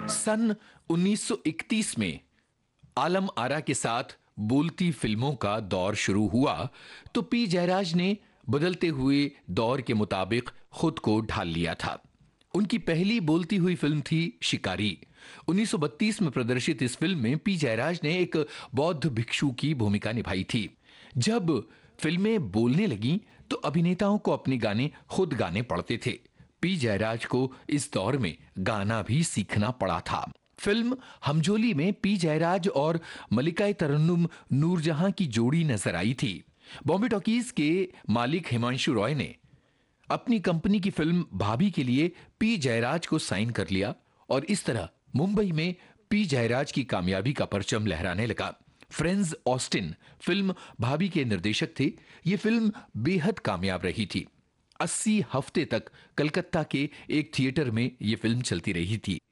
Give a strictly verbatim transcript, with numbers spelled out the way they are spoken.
सन उन्नीस सौ इकतीस में आलम आरा के साथ बोलती फिल्मों का दौर शुरू हुआ तो पी जयराज ने बदलते हुए दौर के मुताबिक खुद को ढाल लिया था। उनकी पहली बोलती हुई फिल्म थी शिकारी। उन्नीस सौ बत्तीस में प्रदर्शित इस फिल्म में पी जयराज ने एक बौद्ध भिक्षु की भूमिका निभाई थी। जब फिल्में बोलने लगी तो अभिनेताओं को अपने गाने खुद गाने पड़ते थे। पी जयराज को इस दौर में गाना भी सीखना पड़ा था। फिल्म हमजोली में पी जयराज और मलिका तरन्नुम नूरजहां की जोड़ी नजर आई थी। बॉम्बे टॉकीज के मालिक हिमांशु रॉय ने अपनी कंपनी की फिल्म भाभी के लिए पी जयराज को साइन कर लिया और इस तरह मुंबई में पी जयराज की कामयाबी का परचम लहराने लगा। फ्रेंज ऑस्टिन फिल्म भाभी के निर्देशक थे। यह फिल्म बेहद कामयाब रही थी। अस्सी हफ्ते तक कलकत्ता के एक थिएटर में यह फिल्म चलती रही थी।